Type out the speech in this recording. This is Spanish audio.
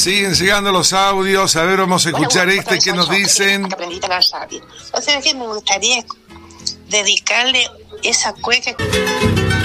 Siguen llegando los audios. A ver, vamos a escuchar que nos dicen. Que aprendí a la radio. O sea que me gustaría dedicarle esa cueca.